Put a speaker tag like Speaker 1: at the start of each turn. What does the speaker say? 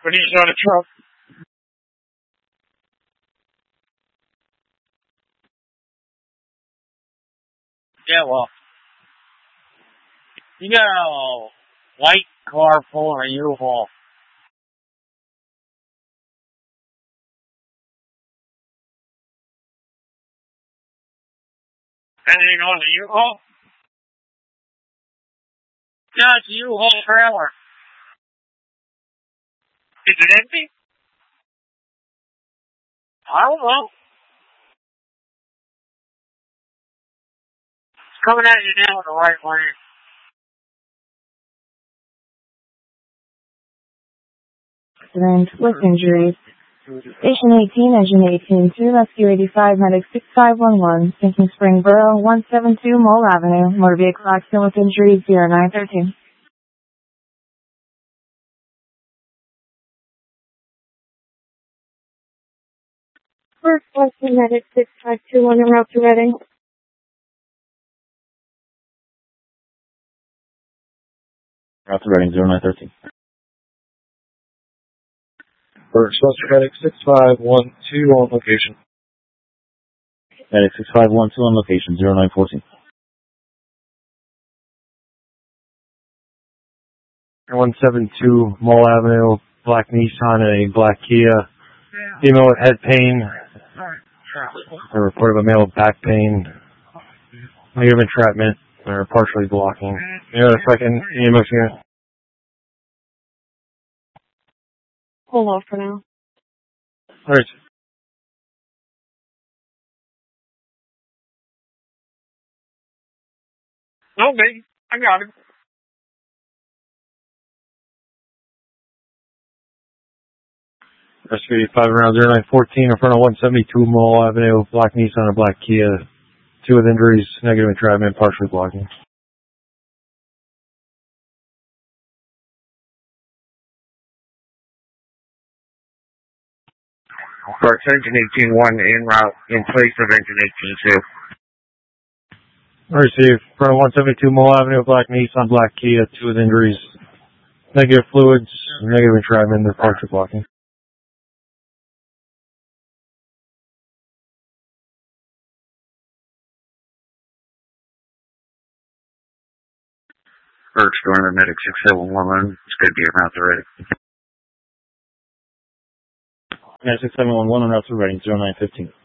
Speaker 1: But he's not a truck. Yeah, well, you got a white car full of a U-Haul. Anything on the U-Haul? Yeah, it's a U-Haul trailer. Is it empty? I don't know. It's coming at you now in the right lane.
Speaker 2: Accident with injuries. Station 18, Engine 18, to Rescue 85, Medic 6511, Sinking Spring Borough, 172 Mole Avenue, motor vehicle accident with injuries 0913. First Western Medic 6521 en route to Reading.
Speaker 3: Route to Reading 0913.
Speaker 4: First Western Medic 6512 on location.
Speaker 3: Medic 6512 on location 0914.
Speaker 4: 172 Mall Avenue, black Nissan and a black Kia. Female with head pain. A report of a male with back pain. Negative entrapment or partially blocking. Second EMS unit.
Speaker 2: Hold off for now.
Speaker 4: Alright.
Speaker 1: No, me. I got him.
Speaker 4: Rescue 85 around 0914 in front of 172 Mall Avenue, black Nissan and black Kia. 2 with injuries, negative entrapment, partially blocking.
Speaker 1: First Engine 18-1 en route in place of Engine 18-2.
Speaker 4: Receive. Front of 172 Mall Avenue, black Nissan, black Kia, 2 with injuries. Negative fluids, negative entrapment, they're partially blocking.
Speaker 1: First Northern Medic 6711. It's going to be around the Reading.
Speaker 3: Medic 6711 on route to Reading 0915.